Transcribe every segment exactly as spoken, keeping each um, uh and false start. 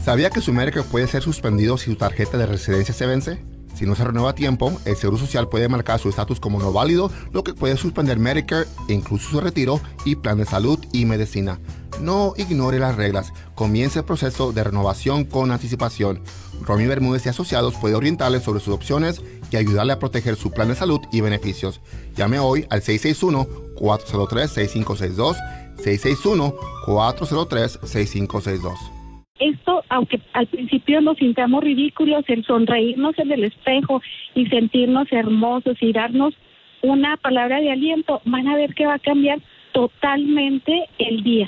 ¿Sabía que su Medicare puede ser suspendido si su tarjeta de residencia se vence? Si no se renueva a tiempo, el Seguro Social puede marcar su estatus como no válido, lo que puede suspender Medicare, incluso su retiro y plan de salud y medicina. No ignore las reglas. Comience el proceso de renovación con anticipación. Romy Bermúdez y Asociados puede orientarle sobre sus opciones y ayudarle a proteger su plan de salud y beneficios. Llame hoy al seis seis uno, cuatro cero tres, seis cinco seis dos, seis seis uno, cuatro cero tres, seis cinco seis dos. Esto, aunque al principio nos sintamos ridículos, el sonreírnos en el espejo y sentirnos hermosos y darnos una palabra de aliento, van a ver que va a cambiar totalmente el día.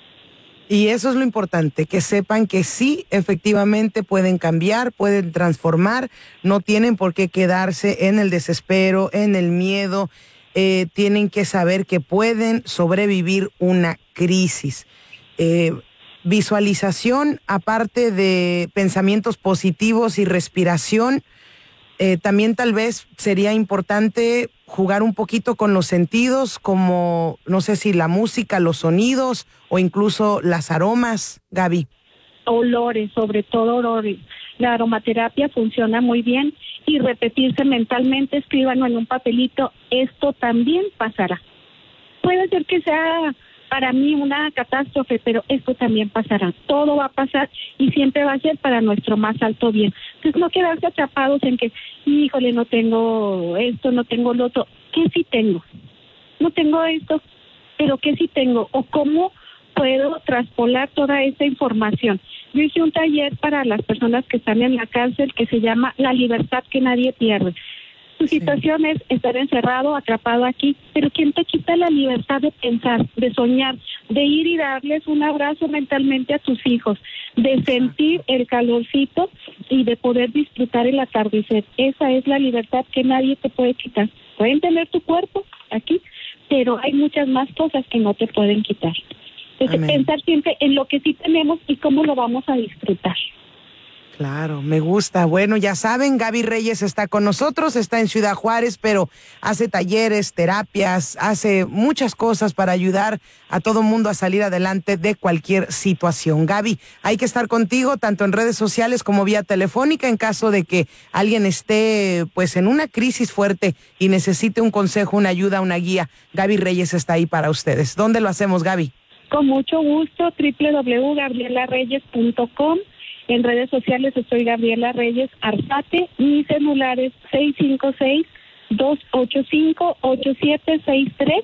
Y eso es lo importante, que sepan que sí, efectivamente pueden cambiar, pueden transformar, no tienen por qué quedarse en el desespero, en el miedo, eh, tienen que saber que pueden sobrevivir una crisis. Eh, visualización, aparte de pensamientos positivos y respiración, eh, también tal vez sería importante jugar un poquito con los sentidos, como, no sé si la música, los sonidos o incluso las aromas, Gaby. Olores, sobre todo olores. La aromaterapia funciona muy bien y repetirse mentalmente, escríbanlo en un papelito, esto también pasará. Puede ser que sea para mí una catástrofe, pero esto también pasará. Todo va a pasar y siempre va a ser para nuestro más alto bien. Entonces no quedarse atrapados en que, híjole, no tengo esto, no tengo lo otro. ¿Qué sí tengo? No tengo esto, pero ¿qué sí tengo? ¿O cómo puedo traspolar toda esta información? Yo hice un taller para las personas que están en la cárcel que se llama La Libertad que Nadie Pierde. Su situación sí. es estar encerrado, atrapado aquí, pero ¿quién te quita la libertad de pensar, de soñar, de ir y darles un abrazo mentalmente a tus hijos, de sentir el calorcito y de poder disfrutar el atardecer? Esa es la libertad que nadie te puede quitar. Pueden tener tu cuerpo aquí, pero hay muchas más cosas que no te pueden quitar. Entonces, Amén. Pensar siempre en lo que sí tenemos y cómo lo vamos a disfrutar. Claro, me gusta. Bueno, ya saben, Gaby Reyes está con nosotros, está en Ciudad Juárez, pero hace talleres, terapias, hace muchas cosas para ayudar a todo mundo a salir adelante de cualquier situación. Gaby, hay que estar contigo tanto en redes sociales como vía telefónica en caso de que alguien esté pues en una crisis fuerte y necesite un consejo, una ayuda, una guía. Gaby Reyes está ahí para ustedes. ¿Dónde lo hacemos, Gaby? Con mucho gusto, doble u doble u doble u punto gabriela reyes punto com. En redes sociales estoy Gabriela Reyes Arzate. Mi celular es seis cinco seis, dos ocho cinco, ocho siete seis tres.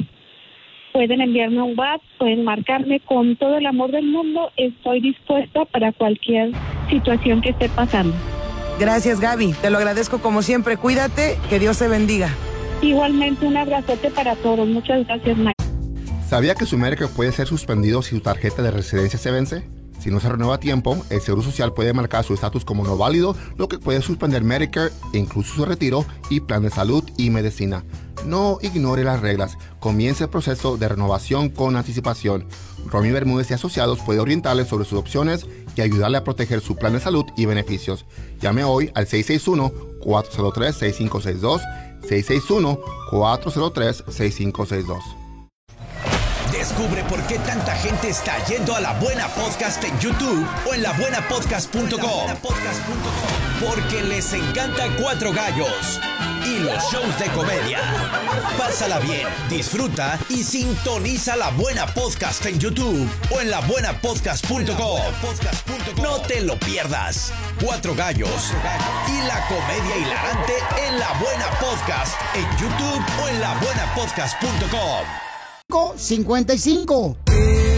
Pueden enviarme un WhatsApp, pueden marcarme con todo el amor del mundo. Estoy dispuesta para cualquier situación que esté pasando. Gracias, Gaby. Te lo agradezco como siempre. Cuídate, que Dios te bendiga. Igualmente, un abrazote para todos. Muchas gracias, Mike. ¿Sabía que su Medicare puede ser suspendido si su tarjeta de residencia se vence? Si no se renueva a tiempo, el Seguro Social puede marcar su estatus como no válido, lo que puede suspender Medicare, incluso su retiro y plan de salud y medicina. No ignore las reglas. Comience el proceso de renovación con anticipación. Romy Bermúdez y Asociados puede orientarle sobre sus opciones y ayudarle a proteger su plan de salud y beneficios. Llame hoy al seis seis uno, cuatro cero tres, seis cinco seis dos, seis seis uno, cuatro cero tres, seis cinco seis dos. Descubre por qué tanta gente está yendo a La Buena Podcast en YouTube o en la buena podcast punto com. Porque les encanta Cuatro Gallos y los shows de comedia. Pásala bien, disfruta y sintoniza La Buena Podcast en YouTube o en la buena podcast punto com. No te lo pierdas. Cuatro Gallos y la comedia hilarante en La Buena Podcast en YouTube o en la buena podcast punto com. cincuenta y cinco.